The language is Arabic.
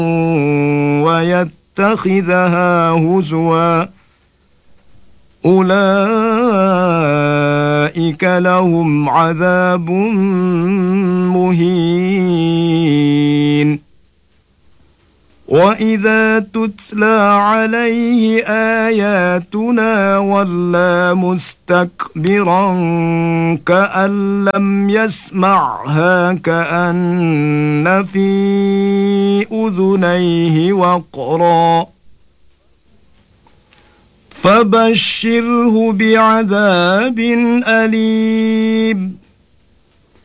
ويتخذها هزوا أولئك لهم عذاب مهين. وإذا تتلى عليه آياتنا ولى مستكبرا كأن لم يسمعها كأن في أذنيه وقرا فبشره بعذاب أليم.